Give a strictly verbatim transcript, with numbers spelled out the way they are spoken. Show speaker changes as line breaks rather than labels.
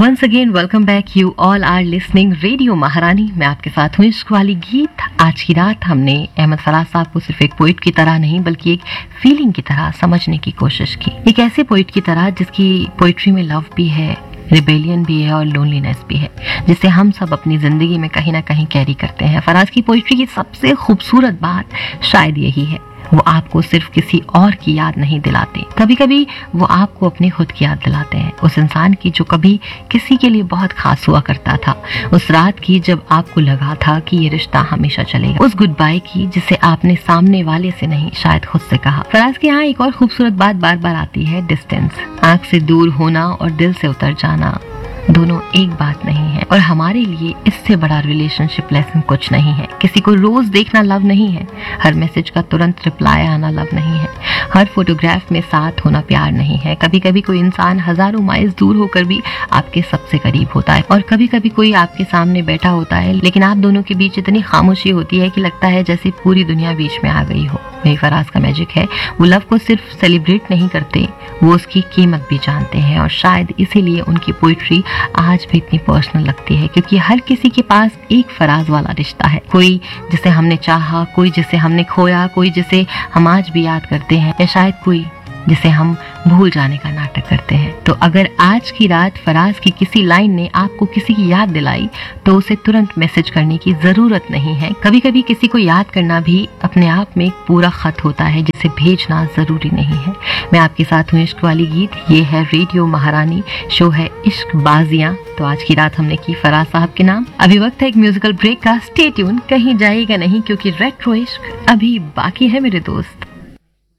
Once again welcome back, you all are listening radio महारानी। मैं आपके साथ हूँ इश्क वाली गीत। आज की रात हमने अहमद फराज साहब को सिर्फ एक पोइट की तरह नहीं बल्कि एक फीलिंग की तरह समझने की कोशिश की। एक ऐसे पोइट की तरह जिसकी पोइट्री में लव भी है, रिबेलियन भी है और लोनलीनेस भी है, जिसे हम सब अपनी जिंदगी में कहीं ना कहीं कैरी करते हैं। फराज की पोइट्री की सबसे खूबसूरत बात शायद यही है, वो आपको सिर्फ किसी और की याद नहीं दिलाते, कभी कभी वो आपको अपनी खुद की याद दिलाते हैं। उस इंसान की जो कभी किसी के लिए बहुत खास हुआ करता था, उस रात की जब आपको लगा था कि ये रिश्ता हमेशा चलेगा, उस गुड बाय की जिसे आपने सामने वाले से नहीं शायद खुद से कहा। फराज के यहाँ एक और खूबसूरत बात बार बार आती है, डिस्टेंस। आंख से दूर होना और दिल से उतर जाना दोनों एक बात नहीं है, और हमारे लिए इससे बड़ा रिलेशनशिप लेसन कुछ नहीं है। किसी को रोज देखना लव नहीं है, हर मैसेज का तुरंत रिप्लाई आना लव नहीं है, हर फोटोग्राफ में साथ होना प्यार नहीं है। कभी कभी कोई इंसान हजारों माइल दूर होकर भी आपके सबसे करीब होता है, और कभी कभी कोई आपके सामने बैठा होता है लेकिन आप दोनों के बीच इतनी खामोशी होती है कि लगता है जैसे पूरी दुनिया बीच में आ गई हो। वही फराज का मैजिक है, वो लव को सिर्फ सेलिब्रेट नहीं करते, वो उसकी कीमत भी जानते हैं। और शायद इसीलिए उनकी पोइट्री आज भी इतनी पर्सनल लगती है, क्योंकि हर किसी के पास एक फराज वाला रिश्ता है। कोई जिसे हमने चाहा, कोई जिसे हमने खोया, कोई जिसे हम आज भी याद करते हैं, या शायद कोई जिसे हम भूल जाने का नाटक करते हैं। तो अगर आज की रात फराज की किसी लाइन ने आपको किसी की याद दिलाई तो उसे तुरंत मैसेज करने की जरूरत नहीं है। कभी कभी किसी को याद करना भी अपने आप में एक पूरा खत होता है जिसे भेजना जरूरी नहीं है। मैं आपके साथ हूँ इश्क वाली गीत, ये है रेडियो महारानी, शो है इश्क बाजियां। तो आज की रात हमने की फराज साहब के नाम। अभी वक्त है एक म्यूजिकल ब्रेक का, स्टे ट्यून, कहीं जाएगा नहीं क्योंकि रेट्रो इश्क अभी बाकी है मेरे दोस्त।